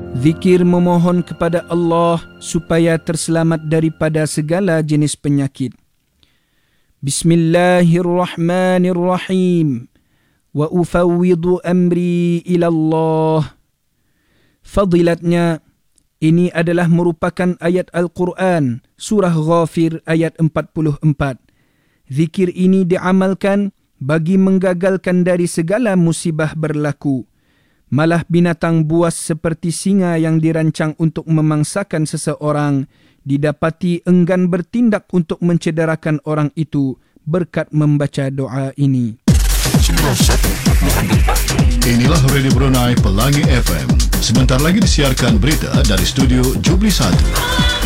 Zikir memohon kepada Allah supaya terselamat daripada segala jenis penyakit. Bismillahirrahmanirrahim. Wa ufawwidu amri ilallah. Fadilatnya, ini adalah merupakan ayat Al-Quran, surah Ghafir ayat 44. Zikir ini diamalkan bagi menggagalkan dari segala musibah berlaku. Malah binatang buas seperti singa yang dirancang untuk memangsakan seseorang didapati enggan bertindak untuk mencederakan orang itu berkat membaca doa ini. Inilah Radio Brunei Pelangi FM. Sebentar lagi disiarkan berita dari studio Jubli 1.